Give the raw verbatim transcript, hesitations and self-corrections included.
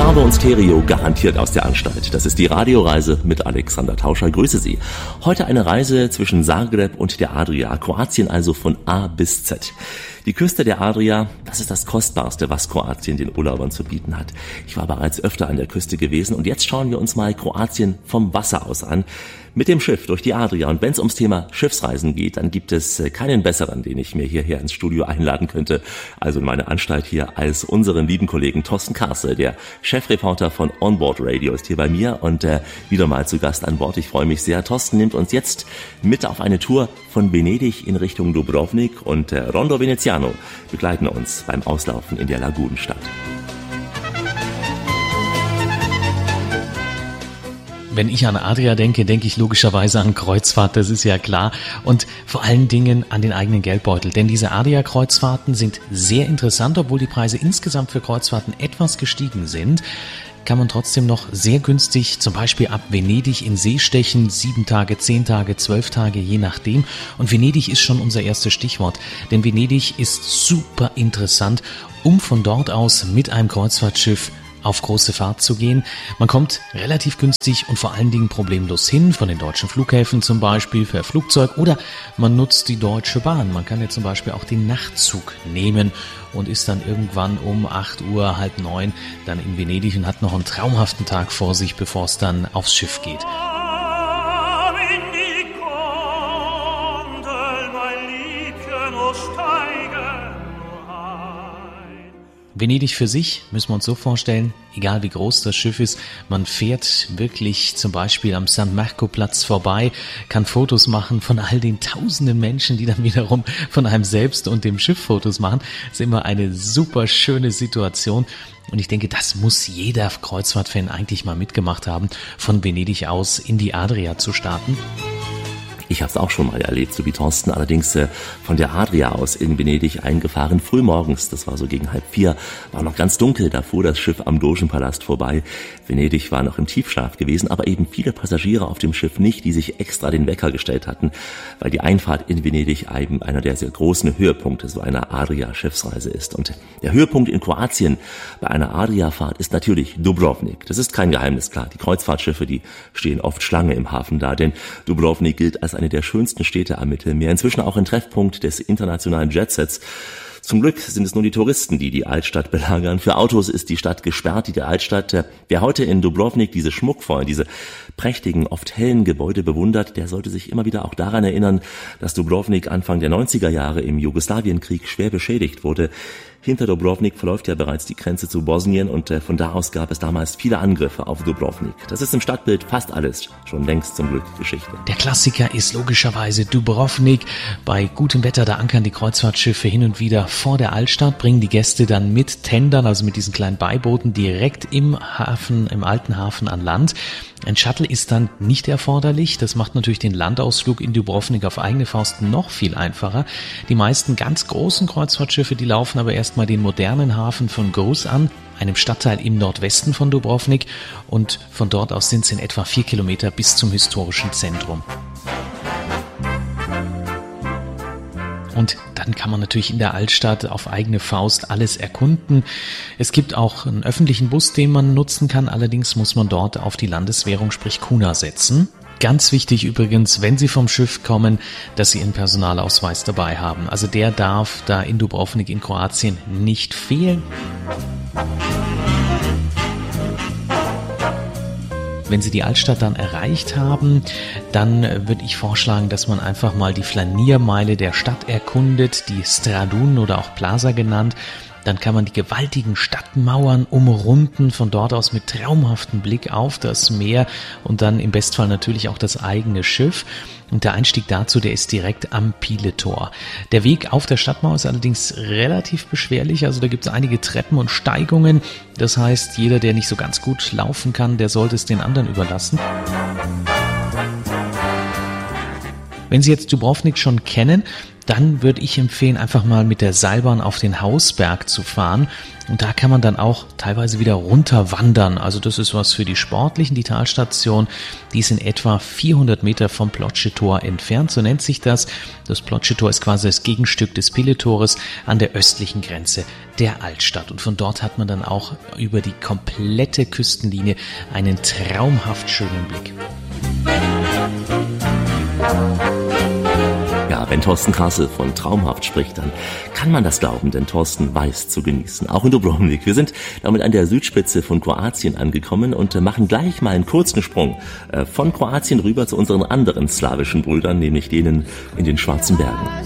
Farbe und Stereo garantiert aus der Anstalt. Das ist die Radioreise mit Alexander Tauscher. Grüße Sie. Heute eine Reise zwischen Zagreb und der Adria. Kroatien also von A bis Z. Die Küste der Adria, das ist das Kostbarste, was Kroatien den Urlaubern zu bieten hat. Ich war bereits öfter an der Küste gewesen und jetzt schauen wir uns mal Kroatien vom Wasser aus an. Mit dem Schiff durch die Adria. Und wenn es ums Thema Schiffsreisen geht, dann gibt es keinen besseren, den ich mir hierher ins Studio einladen könnte, also in meine Anstalt hier, als unseren lieben Kollegen Thorsten Karse, der Chefreporter von Onboard Radio, ist hier bei mir und äh, wieder mal zu Gast an Bord. Ich freue mich sehr. Thorsten nimmt uns jetzt mit auf eine Tour von Venedig in Richtung Dubrovnik und äh, Rondo Veneziano begleiten uns beim Auslaufen in der Lagunenstadt. Wenn ich an Adria denke, denke ich logischerweise an Kreuzfahrt, das ist ja klar. Und vor allen Dingen an den eigenen Geldbeutel. Denn diese Adria-Kreuzfahrten sind sehr interessant, obwohl die Preise insgesamt für Kreuzfahrten etwas gestiegen sind. Kann man trotzdem noch sehr günstig zum Beispiel ab Venedig in See stechen, sieben Tage, zehn Tage, zwölf Tage, je nachdem. Und Venedig ist schon unser erstes Stichwort, denn Venedig ist super interessant, um von dort aus mit einem Kreuzfahrtschiff auf große Fahrt zu gehen. Man kommt relativ günstig und vor allen Dingen problemlos hin, von den deutschen Flughäfen zum Beispiel per Flugzeug, oder man nutzt die Deutsche Bahn. Man kann ja zum Beispiel auch den Nachtzug nehmen und ist dann irgendwann um acht Uhr, halb neun dann in Venedig und hat noch einen traumhaften Tag vor sich, bevor es dann aufs Schiff geht. Venedig für sich müssen wir uns so vorstellen, egal wie groß das Schiff ist, man fährt wirklich zum Beispiel am San Marco-Platz vorbei, kann Fotos machen von all den tausenden Menschen, die dann wiederum von einem selbst und dem Schiff Fotos machen. Das ist immer eine super schöne Situation. Und ich denke, das muss jeder Kreuzfahrtfan eigentlich mal mitgemacht haben, von Venedig aus in die Adria zu starten. Ich habe es auch schon mal erlebt, so wie Thorsten, allerdings äh, von der Adria aus in Venedig eingefahren, frühmorgens, das war so gegen halb vier, war noch ganz dunkel, da fuhr das Schiff am Dogenpalast vorbei. Venedig war noch im Tiefschlaf gewesen, aber eben viele Passagiere auf dem Schiff nicht, die sich extra den Wecker gestellt hatten, weil die Einfahrt in Venedig eben einer der sehr großen Höhepunkte so einer Adria-Schiffsreise ist. Und der Höhepunkt in Kroatien bei einer Adria-Fahrt ist natürlich Dubrovnik. Das ist kein Geheimnis, klar. Die Kreuzfahrtschiffe, die stehen oft Schlange im Hafen da, denn Dubrovnik gilt als eine der schönsten Städte am Mittelmeer, inzwischen auch ein Treffpunkt des internationalen Jetsets. Zum Glück sind es nur die Touristen, die die Altstadt belagern. Für Autos ist die Stadt gesperrt, die Altstadt. Wer heute in Dubrovnik diese schmuckvollen, diese prächtigen, oft hellen Gebäude bewundert, der sollte sich immer wieder auch daran erinnern, dass Dubrovnik Anfang der neunziger Jahre im Jugoslawienkrieg schwer beschädigt wurde. Hinter Dubrovnik verläuft ja bereits die Grenze zu Bosnien und äh, von da aus gab es damals viele Angriffe auf Dubrovnik. Das ist im Stadtbild fast alles schon längst zum Glück Geschichte. Der Klassiker ist logischerweise Dubrovnik. Bei gutem Wetter, da ankern die Kreuzfahrtschiffe hin und wieder vor der Altstadt, bringen die Gäste dann mit Tendern, also mit diesen kleinen Beibooten, direkt im Hafen, im alten Hafen an Land. Ein Shuttle ist dann nicht erforderlich. Das macht natürlich den Landausflug in Dubrovnik auf eigene Faust noch viel einfacher. Die meisten ganz großen Kreuzfahrtschiffe, die laufen aber erstmal den modernen Hafen von Gruz an, einem Stadtteil im Nordwesten von Dubrovnik, und von dort aus sind es in etwa vier Kilometer bis zum historischen Zentrum. Und dann kann man natürlich in der Altstadt auf eigene Faust alles erkunden. Es gibt auch einen öffentlichen Bus, den man nutzen kann. Allerdings muss man dort auf die Landeswährung, sprich Kuna, setzen. Ganz wichtig übrigens, wenn Sie vom Schiff kommen, dass Sie Ihren Personalausweis dabei haben. Also der darf da in Dubrovnik in Kroatien nicht fehlen. Wenn Sie die Altstadt dann erreicht haben, dann würde ich vorschlagen, dass man einfach mal die Flaniermeile der Stadt erkundet, die Stradun oder auch Plaza genannt. Dann kann man die gewaltigen Stadtmauern umrunden, von dort aus mit traumhaftem Blick auf das Meer und dann im Bestfall natürlich auch das eigene Schiff. Und der Einstieg dazu, der ist direkt am Piletor. Der Weg auf der Stadtmauer ist allerdings relativ beschwerlich, also da gibt es einige Treppen und Steigungen. Das heißt, jeder, der nicht so ganz gut laufen kann, der sollte es den anderen überlassen. Wenn Sie jetzt Dubrovnik schon kennen, dann würde ich empfehlen, einfach mal mit der Seilbahn auf den Hausberg zu fahren. Und da kann man dann auch teilweise wieder runter wandern. Also das ist was für die Sportlichen. Die Talstation, die ist in etwa vierhundert Meter vom Plotsche-Tor entfernt. So nennt sich das. Das Plotsche-Tor ist quasi das Gegenstück des Pille-Tores an der östlichen Grenze der Altstadt. Und von dort hat man dann auch über die komplette Küstenlinie einen traumhaft schönen Blick. Ja, wenn Thorsten Krasse von traumhaft spricht, dann kann man das glauben, denn Thorsten weiß zu genießen. Auch in Dubrovnik. Wir sind damit an der Südspitze von Kroatien angekommen und machen gleich mal einen kurzen Sprung von Kroatien rüber zu unseren anderen slawischen Brüdern, nämlich denen in den Schwarzen Bergen.